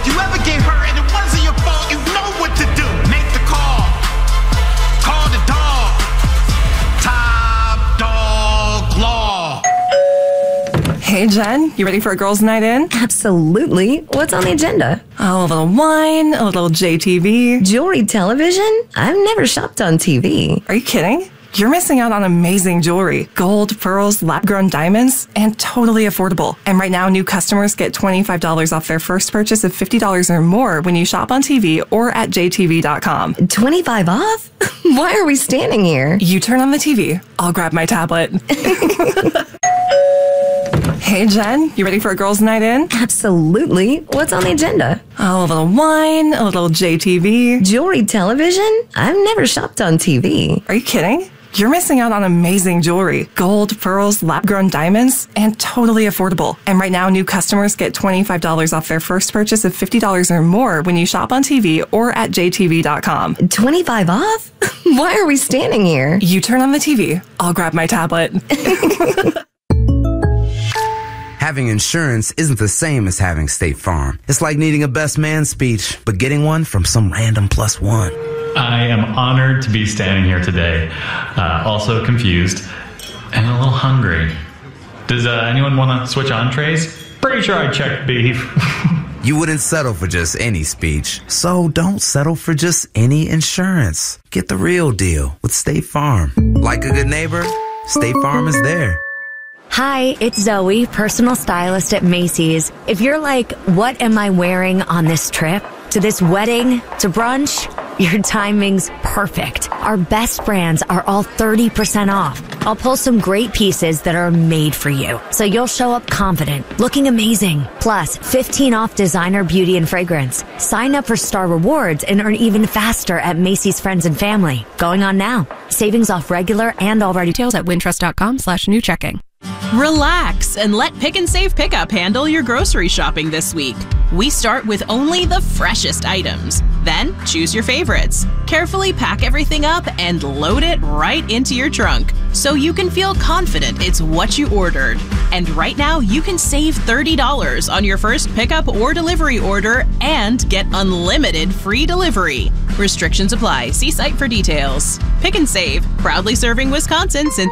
You ever get hurt and it wasn't your fault, you know what to do. Make the call. Call the dog. Top Dog Law. Hey, Jen, you ready for a girls' night in? Absolutely. What's on the agenda? Oh, a little wine, a little JTV. Jewelry television? I've never shopped on TV. Are you kidding? You're missing out on amazing jewelry. Gold, pearls, lab-grown diamonds, and totally affordable. And right now, new customers get $25 off their first purchase of $50 or more when you shop on TV or at jtv.com. 25 off? Why are we standing here? You turn on the TV. I'll grab my tablet. Hey, Jen, you ready for a girls' night in? Absolutely. What's on the agenda? Oh, a little wine, a little JTV. Jewelry television? I've never shopped on TV. Are you kidding? You're missing out on amazing jewelry. Gold, pearls, lab-grown diamonds, and totally affordable. And right now, new customers get $25 off their first purchase of $50 or more when you shop on TV or at jtv.com. 25 off? Why are we standing here? You turn on the TV. I'll grab my tablet. Having insurance isn't the same as having State Farm. It's like needing a best man speech, but getting one from some random plus one. I am honored to be standing here today, also confused and a little hungry. Does anyone want to switch entrees? Pretty sure I checked beef. You wouldn't settle for just any speech, so don't settle for just any insurance. Get the real deal with State Farm. Like a good neighbor, State Farm is there. Hi, it's Zoe, personal stylist at Macy's. If you're like, what am I wearing on this trip? To this wedding? To brunch? Your timing's perfect. Our best brands are all 30% off. I'll pull some great pieces that are made for you, so you'll show up confident, looking amazing. Plus, 15 off designer beauty and fragrance. Sign up for Star Rewards and earn even faster at Macy's Friends and Family. Going on now. Savings off regular and already. Details at wintrust.com/new checking. Relax and let Pick and Save Pickup handle your grocery shopping this week. We start with only the freshest items. Then choose your favorites. Carefully pack everything up and load it right into your trunk so you can feel confident it's what you ordered. And right now you can save $30 on your first pickup or delivery order and get unlimited free delivery. Restrictions apply. See site for details. Pick and Save, proudly serving Wisconsin since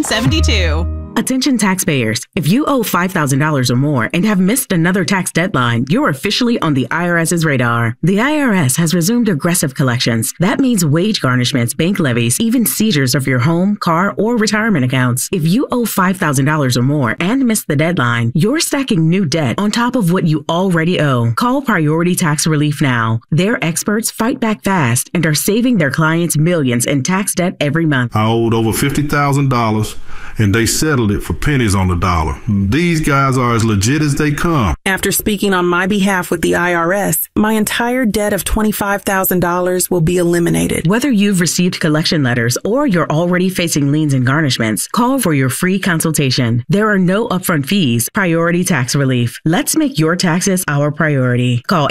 1872. Attention taxpayers, if you owe $5,000 or more and have missed another tax deadline, you're officially on the IRS's radar. The IRS has resumed aggressive collections. That means wage garnishments, bank levies, even seizures of your home, car, or retirement accounts. If you owe $5,000 or more and missed the deadline, you're stacking new debt on top of what you already owe. Call Priority Tax Relief now. Their experts fight back fast and are saving their clients millions in tax debt every month. I owed over $50,000 and they settled it for pennies on the dollar. These guys are as legit as they come. After speaking on my behalf with the IRS, my entire debt of $25,000 will be eliminated. Whether you've received collection letters or you're already facing liens and garnishments, call for your free consultation. There are no upfront fees. Priority Tax Relief. Let's make your taxes our priority. Call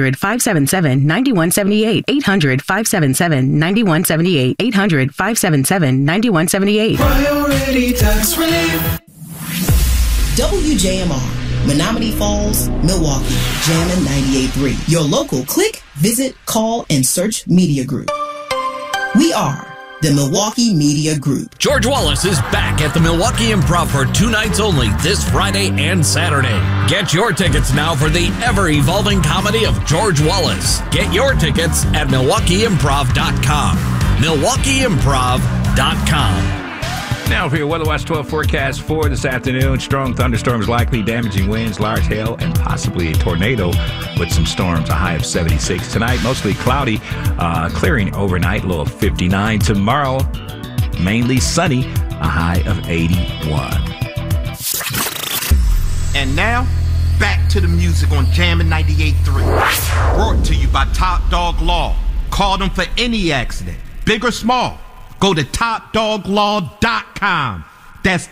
800-577-9178. 800-577-9178. 800-577-9178. Priority Tax Relief. WJMR, Menominee Falls, Milwaukee, Jammin' 98.3. Your local click, visit, call, and search media group. We are the Milwaukee Media Group. George Wallace is back at the Milwaukee Improv for 2 nights only, this Friday and Saturday. Get your tickets now for the ever-evolving comedy of George Wallace. Get your tickets at MilwaukeeImprov.com. MilwaukeeImprov.com. Now for your Weather Watch 12 forecast for this afternoon. Strong thunderstorms likely, damaging winds, large hail, and possibly a tornado with some storms, a high of 76. Tonight, mostly cloudy, clearing overnight, low of 59. Tomorrow, mainly sunny, a high of 81. And now, back to the music on Jammin' 98.3. Brought to you by Top Dog Law. Call them for any accident, big or small. Go to TopDogLaw.com. That's